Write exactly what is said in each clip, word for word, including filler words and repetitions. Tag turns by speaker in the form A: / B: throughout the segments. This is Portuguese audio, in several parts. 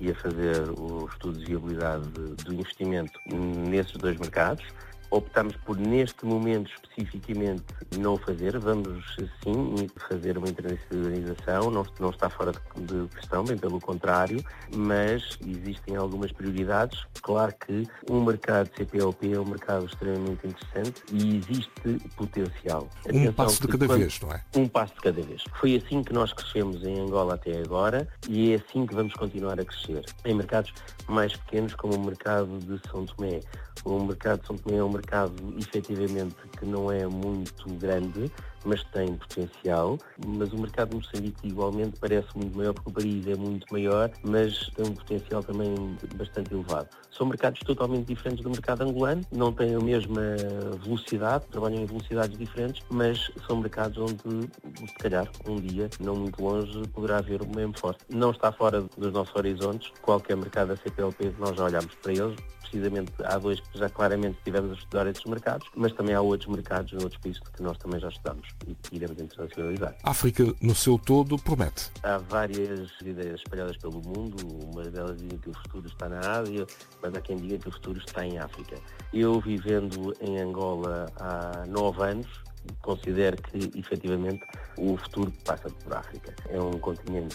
A: e a fazer o estudo de viabilidade do investimento nesses dois mercados. Optámos por, neste momento, especificamente, não fazer. Vamos, sim, fazer uma internacionalização. Não, não está fora de questão, bem pelo contrário, mas existem algumas prioridades. Claro que um mercado C P L P é um mercado extremamente interessante e existe potencial.
B: Um Atenção passo de cada
A: quando,
B: vez, não é?
A: Um passo de cada vez. Foi assim que nós crescemos em Angola até agora e é assim que vamos continuar a crescer. Em mercados mais pequenos, como o mercado de São Tomé. O mercado de São Tomé é um mercado, efetivamente, que não é muito grande, mas tem potencial. Mas o mercado de Moçambique, igualmente, parece muito maior, porque o país é muito maior, mas tem um potencial também bastante elevado. São mercados totalmente diferentes do mercado angolano, não têm a mesma velocidade, trabalham em velocidades diferentes, mas são mercados onde, se calhar, um dia, não muito longe, poderá haver o mesmo forte. Não está fora dos nossos horizontes. Qualquer mercado da C P L P, nós já olhamos para eles. Precisamente há dois que já claramente estivemos a estudar esses mercados, mas também há outros mercados em outros países que nós também já estudamos e que iremos internacionalizar.
B: A África, no seu todo, promete.
A: Há várias ideias espalhadas pelo mundo, uma delas dizem que o futuro está na Ásia, mas há quem diga que o futuro está em África. Eu, vivendo em Angola há nove anos, considero que, efetivamente, o futuro passa por África. É um continente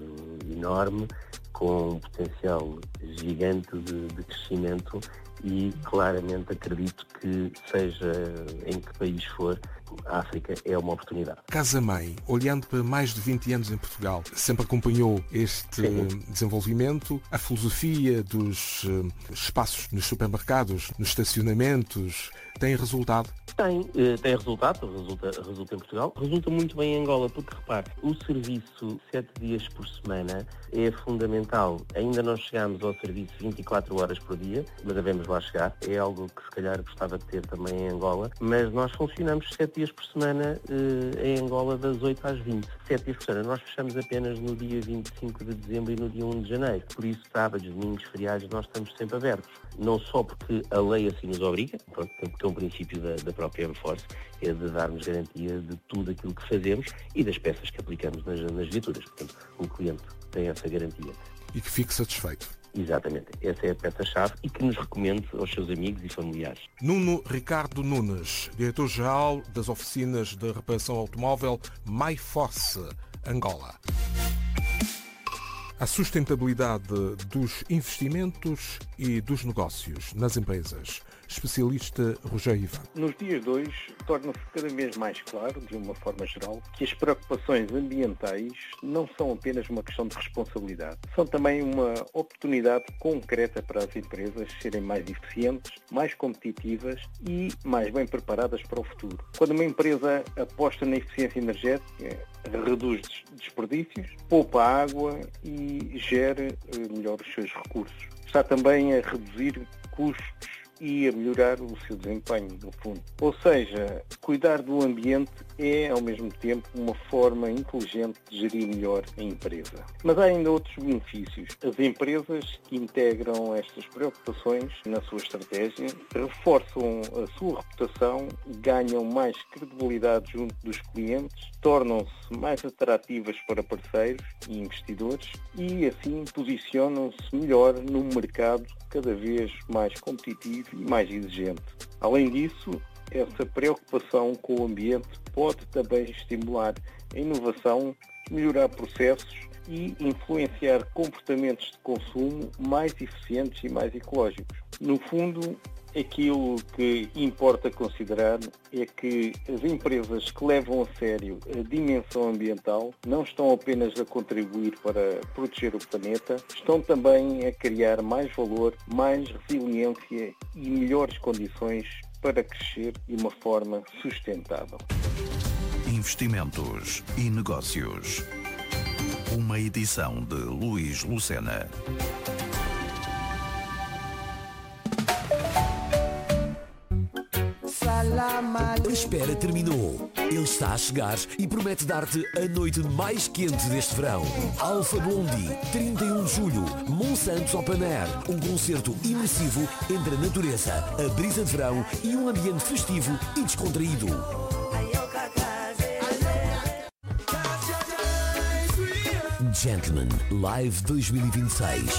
A: enorme, com um potencial gigante de, de crescimento e, claramente, acredito que, seja em que país for, a África é uma oportunidade.
B: Casa-mãe, olhando para mais de vinte anos em Portugal, sempre acompanhou este Sim. desenvolvimento, a filosofia dos espaços nos supermercados, nos estacionamentos, tem resultado?
A: Tem, tem resultado, resulta, resulta em Portugal, resulta muito bem em Angola, porque, repare, o serviço sete dias por semana é fundamental. Ainda não chegámos ao serviço vinte e quatro horas por dia, mas devemos lá chegar. É algo que, se calhar, gostava de ter também em Angola, mas nós funcionamos sete dias por semana eh, em Angola, das oito às vinte. sete dias por semana. Nós fechamos apenas no dia vinte e cinco de dezembro e no dia um de janeiro. Por isso, sábados, domingos, feriados, nós estamos sempre abertos. Não só porque a lei assim nos obriga, pronto, porque é um princípio da, da própria M-Force, é de darmos garantia de tudo aquilo que fazemos e das peças que aplicamos nas, nas viaturas. Portanto, o cliente tem essa garantia.
B: E que fique satisfeito.
A: Exatamente. Essa é a peça-chave e que nos recomende aos seus amigos e familiares.
B: Nuno Ricardo Nunes, diretor-geral das oficinas de reparação automóvel MyForce, Angola. A sustentabilidade dos investimentos e dos negócios nas empresas. Especialista Rogério Ivan.
C: Nos dias de hoje, torna-se cada vez mais claro, de uma forma geral, que as preocupações ambientais não são apenas uma questão de responsabilidade. São também uma oportunidade concreta para as empresas serem mais eficientes, mais competitivas e mais bem preparadas para o futuro. Quando uma empresa aposta na eficiência energética, reduz desperdícios, poupa água e gera melhor os seus recursos. Está também a reduzir custos e a melhorar o seu desempenho, no fundo. Ou seja, cuidar do ambiente é, ao mesmo tempo, uma forma inteligente de gerir melhor a empresa. Mas há ainda outros benefícios. As empresas que integram estas preocupações na sua estratégia reforçam a sua reputação, ganham mais credibilidade junto dos clientes, tornam-se mais atrativas para parceiros e investidores e, assim, posicionam-se melhor num mercado cada vez mais competitivo e mais exigente. Além disso, essa preocupação com o ambiente pode também estimular a inovação, melhorar processos e influenciar comportamentos de consumo mais eficientes e mais ecológicos. No fundo, aquilo que importa considerar é que as empresas que levam a sério a dimensão ambiental não estão apenas a contribuir para proteger o planeta, estão também a criar mais valor, mais resiliência e melhores condições para crescer de uma forma sustentável.
D: Investimentos e negócios. Uma edição de Luís Lucena.
E: A espera terminou. Ele está a chegar e promete dar-te a noite mais quente deste verão. Alpha Blondy, trinta e um de julho, Monsanto Open Air. Um concerto imersivo entre a natureza, a brisa de verão e um ambiente festivo e descontraído. Gentleman Live dois mil e vinte e seis.